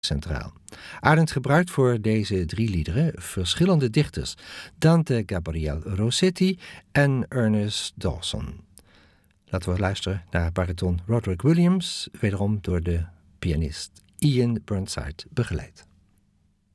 centraal. Arendt gebruikt voor deze 3 liederen verschillende dichters: Dante Gabriel Rossetti en Ernest Dawson. Laten we luisteren naar bariton Roderick Williams, wederom door de pianist Ian Burnside begeleid.